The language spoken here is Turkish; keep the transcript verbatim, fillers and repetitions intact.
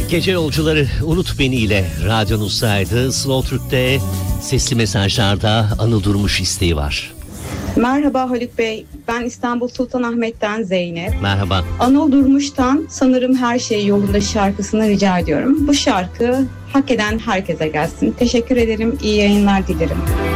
Gece yolcuları Unut Beni ile radyonuzdaydı. Slow Türk'te sesli mesajlarda Anıl Durmuş isteği var. Merhaba Haluk Bey, ben İstanbul Sultanahmet'ten Zeynep. Merhaba. Anıl Durmuş'tan Sanırım Her Şey Yolunda şarkısını rica ediyorum. Bu şarkı hak eden herkese gelsin. Teşekkür ederim, iyi yayınlar dilerim.